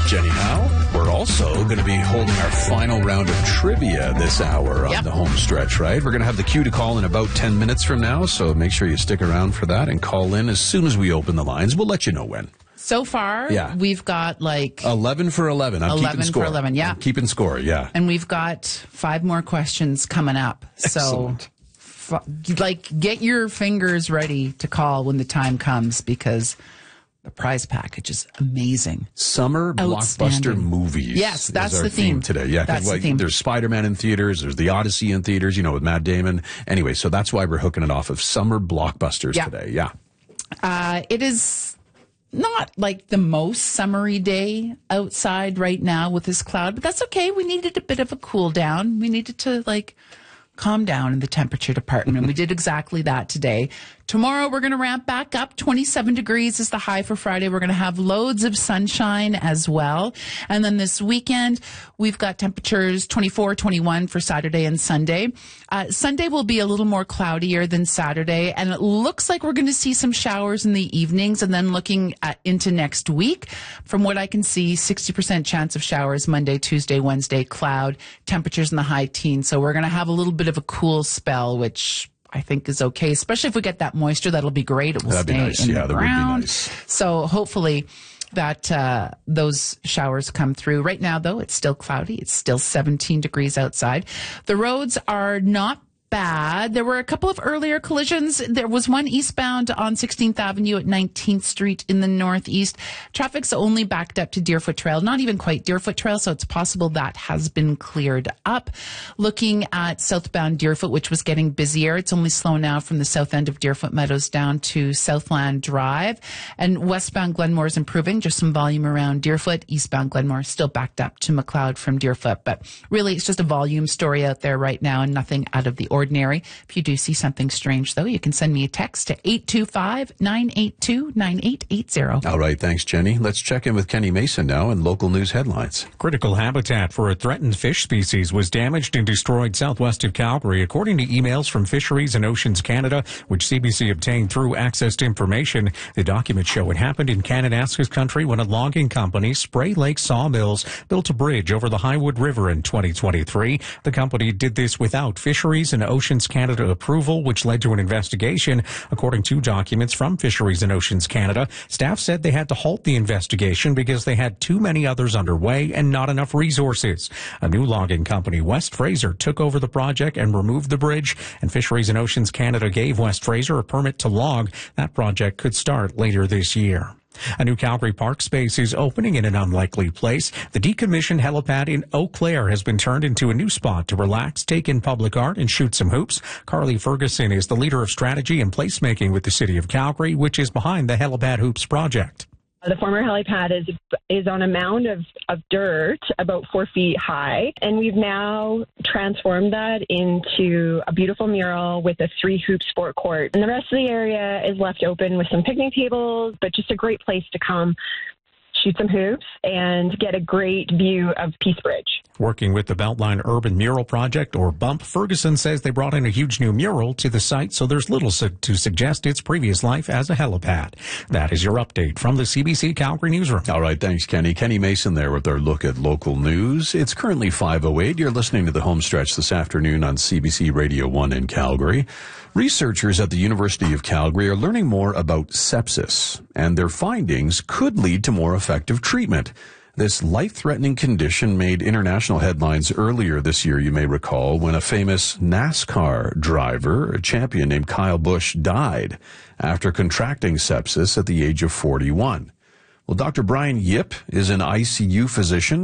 Jenny Howe. We're also going to be holding our final round of trivia this hour on the home stretch, right? We're going to have the cue to call in about 10 minutes from now, so make sure you stick around for that and call in as soon as we open the lines. We'll let you know when. So far, we've got like 11 for 11. I'm 11 keeping score. for 11, yeah. I'm keeping score, yeah. And we've got 5 more questions coming up. Excellent. So, get your fingers ready to call when the time comes, because the prize package is amazing. Summer blockbuster movies. Yes, that's is our the theme today. Yeah, that's the theme. There's Spider-Man in theaters. There's The Odyssey in theaters, with Matt Damon. Anyway, so that's why we're hooking it off of summer blockbusters today. Yeah. It is not like the most summery day outside right now with this cloud, but that's okay. We needed a bit of a cool down. We needed to calm down in the temperature department, and we did exactly that today. Tomorrow, we're going to ramp back up. 27 degrees is the high for Friday. We're going to have loads of sunshine as well. And then this weekend, we've got temperatures 24, 21 for Saturday and Sunday. Sunday will be a little more cloudier than Saturday, and it looks like we're going to see some showers in the evenings. And then looking into next week, from what I can see, 60% chance of showers Monday, Tuesday, Wednesday, cloud, temperatures in the high teens. So we're going to have a little bit of a cool spell, which I think is okay, especially if we get that moisture. That'll be great. It will stay in the ground. That would be nice. So hopefully that those showers come through. Right now, though, it's still cloudy. It's still 17 degrees outside. The roads are not bad. There were a couple of earlier collisions. There was one eastbound on 16th Avenue at 19th Street in the northeast. Traffic's only backed up to Deerfoot Trail, not even quite Deerfoot Trail, so it's possible that has been cleared up. Looking at southbound Deerfoot, which was getting busier, it's only slow now from the south end of Deerfoot Meadows down to Southland Drive. And westbound Glenmore is improving, just some volume around Deerfoot. Eastbound Glenmore still backed up to McLeod from Deerfoot, but really it's just a volume story out there right now and nothing out of the ordinary. If you do see something strange, though, you can send me a text to 825-982-9880. All right. Thanks, Jenny. Let's check in with Kenny Mason now in local news headlines. Critical habitat for a threatened fish species was damaged and destroyed southwest of Calgary, according to emails from Fisheries and Oceans Canada, which CBC obtained through Access to Information. The documents show it happened in Kananaskis country when a logging company, Spray Lake Sawmills, built a bridge over the Highwood River in 2023. The company did this without Fisheries and Oceans Canada approval, which led to an investigation. According to documents from Fisheries and Oceans Canada, staff said they had to halt the investigation because they had too many others underway and not enough resources. A new logging company, West Fraser, took over the project and removed the bridge, and Fisheries and Oceans Canada gave West Fraser a permit to log. That project could start later this year. A new Calgary park space is opening in an unlikely place. The decommissioned helipad in Eau Claire has been turned into a new spot to relax, take in public art, and shoot some hoops. Carly Ferguson is the leader of strategy and placemaking with the City of Calgary, which is behind the Helipad Hoops project. The former helipad is on a mound of dirt about 4 feet high, and we've now transformed that into a beautiful mural with a 3-hoop sport court. And the rest of the area is left open with some picnic tables, but just a great place to come shoot some hoops and get a great view of Peace Bridge. Working with the Beltline Urban Mural Project, or BUMP, Ferguson says they brought in a huge new mural to the site, so there's little to suggest its previous life as a helipad. That is your update from the CBC Calgary Newsroom. All right, thanks, Kenny. Kenny Mason there with our look at local news. It's currently 5:08. You're listening to the Home Stretch this afternoon on CBC Radio 1 in Calgary. Researchers at the University of Calgary are learning more about sepsis, and their findings could lead to more effective treatment. This life-threatening condition made international headlines earlier this year, you may recall, when a famous NASCAR driver, a champion named Kyle Busch, died after contracting sepsis at the age of 41. Well, Dr. Brian Yip is an ICU physician